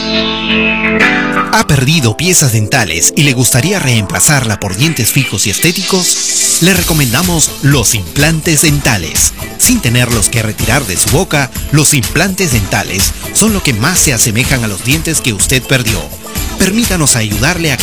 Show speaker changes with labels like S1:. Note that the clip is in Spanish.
S1: ¿Ha perdido piezas dentales y le gustaría reemplazarla por dientes fijos y estéticos? Le recomendamos los implantes dentales. Sin tenerlos que retirar de su boca, los implantes dentales son lo que más se asemejan a los dientes que usted perdió. Permítanos ayudarle a